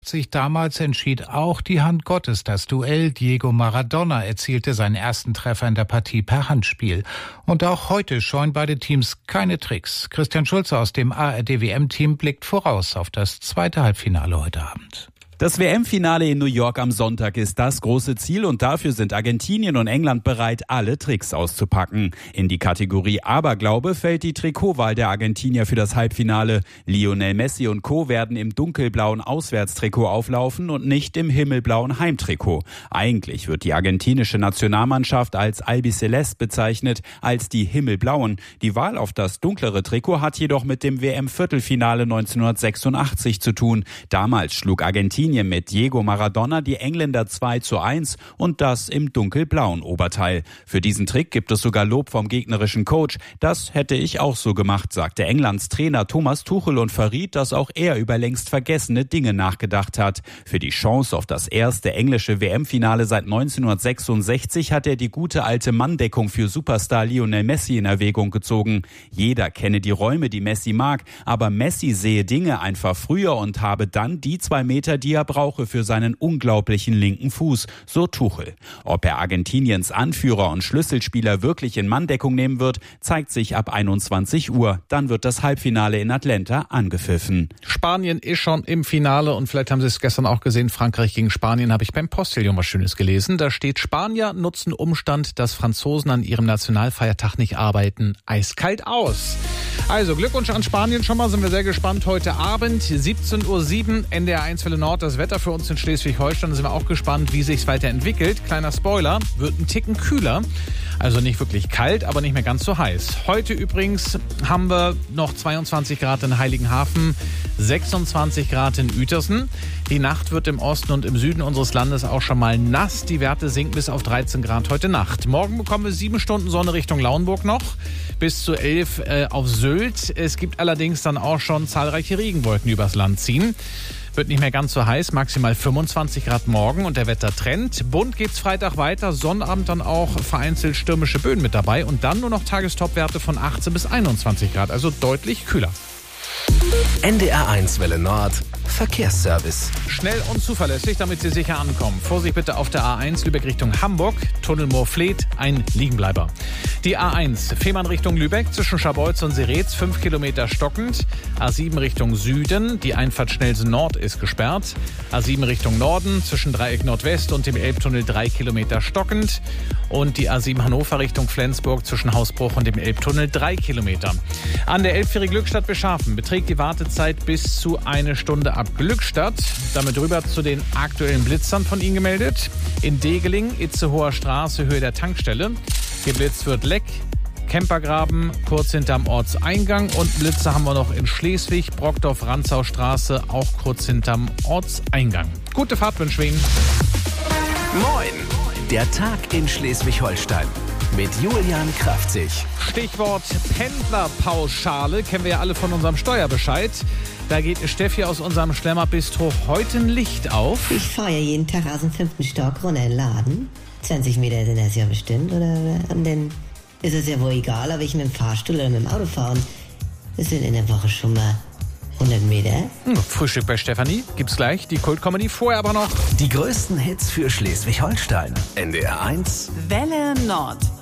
1982 damals entschied auch die Hand Gottes das Duell. Diego Maradona erzielte seinen ersten Treffer in der Partie per Handspiel. Und auch heute scheuen beide Teams keine Tricks. Christian Schulze aus dem ARD-WM-Team blickt voraus auf das zweite Halbfinale heute Abend. Das WM-Finale in New York am Sonntag ist das große Ziel und dafür sind Argentinien und England bereit, alle Tricks auszupacken. In die Kategorie Aberglaube fällt die Trikotwahl der Argentinier für das Halbfinale. Lionel Messi und Co. werden im dunkelblauen Auswärtstrikot auflaufen und nicht im himmelblauen Heimtrikot. Eigentlich wird die argentinische Nationalmannschaft als Albiceleste bezeichnet, als die Himmelblauen. Die Wahl auf das dunklere Trikot hat jedoch mit dem WM-Viertelfinale 1986 zu tun. Damals schlug Argentinien mit Diego Maradona die Engländer 2:1 und das im dunkelblauen Oberteil. Für diesen Trick gibt es sogar Lob vom gegnerischen Coach. Das hätte ich auch so gemacht, sagte Englands Trainer Thomas Tuchel und verriet, dass auch er über längst vergessene Dinge nachgedacht hat. Für die Chance auf das erste englische WM-Finale seit 1966 hat er die gute alte Manndeckung für Superstar Lionel Messi in Erwägung gezogen. Jeder kenne die Räume, die Messi mag, aber Messi sehe Dinge einfach früher und habe dann die 2 Meter, die er brauche für seinen unglaublichen linken Fuß, so Tuchel. Ob er Argentiniens Anführer und Schlüsselspieler wirklich in Manndeckung nehmen wird, zeigt sich ab 21 Uhr. Dann wird das Halbfinale in Atlanta angepfiffen. Spanien ist schon im Finale und vielleicht haben Sie es gestern auch gesehen, Frankreich gegen Spanien, habe ich beim Postillon was Schönes gelesen. Da steht: Spanier nutzen Umstand, dass Franzosen an ihrem Nationalfeiertag nicht arbeiten, eiskalt aus. Also Glückwunsch an Spanien schon mal, sind wir sehr gespannt. Heute Abend 17:07 Uhr, NDR 1 Welle Nord. Das Wetter für uns in Schleswig-Holstein, da sind wir auch gespannt, wie sich's weiterentwickelt. Kleiner Spoiler, wird ein Ticken kühler. Also nicht wirklich kalt, aber nicht mehr ganz so heiß. Heute übrigens haben wir noch 22 Grad in Heiligenhafen, 26 Grad in Uetersen. Die Nacht wird im Osten und im Süden unseres Landes auch schon mal nass. Die Werte sinken bis auf 13 Grad heute Nacht. Morgen bekommen wir 7 Stunden Sonne Richtung Lauenburg noch, bis zu 11 auf Sylt. Es gibt allerdings dann auch schon zahlreiche Regenwolken übers Land ziehen. Wird nicht mehr ganz so heiß, maximal 25 Grad morgen und der Wettertrend. Bunt geht's Freitag weiter, Sonnabend dann auch vereinzelt stürmische Böen mit dabei und dann nur noch Tagestopwerte von 18 bis 21 Grad, also deutlich kühler. NDR 1 Welle Nord Verkehrsservice. Schnell und zuverlässig, damit Sie sicher ankommen. Vorsicht bitte auf der A1 Lübeck Richtung Hamburg. Tunnel Moorfleet, ein Liegenbleiber. Die A1 Fehmarn Richtung Lübeck zwischen Scharbeutz und Seretz 5 Kilometer stockend. A7 Richtung Süden, die Einfahrt Schnellsen Nord ist gesperrt. A7 Richtung Norden zwischen Dreieck Nordwest und dem Elbtunnel 3 Kilometer stockend. Und die A7 Hannover Richtung Flensburg zwischen Hausbruch und dem Elbtunnel 3 Kilometer. An der Elbfähre Glückstadt-Beschafen beträgt die Wartezeit bis zu 1 Stunde ab Glückstadt. Damit rüber zu den aktuellen Blitzern von Ihnen gemeldet. In Degeling, Itzehoer Straße, Höhe der Tankstelle. Geblitzt wird Leck, Kempergraben, kurz hinterm Ortseingang. Und Blitzer haben wir noch in Schleswig, Brockdorf-Ranzau Straße, auch kurz hinterm Ortseingang. Gute Fahrt wünschen wir Ihnen. Moin! Der Tag in Schleswig-Holstein mit Julian Kraftzig. Stichwort Pendlerpauschale, kennen wir ja alle von unserem Steuerbescheid. Da geht Steffi aus unserem Schlemmerbistro heute ein Licht auf. Ich fahre ja jeden Tag aus dem 5. Stock runter in den Laden. 20 Meter sind das ja bestimmt, oder? Und dann ist es ja wohl egal, ob ich mit dem Fahrstuhl oder mit dem Auto fahre. Und das sind in der Woche schon mal 100 Meter. Frühstück bei Stefanie gibt's gleich, die Kult-Comedy. Vorher aber noch Die größten Hits für Schleswig-Holstein. NDR 1 Welle Nord.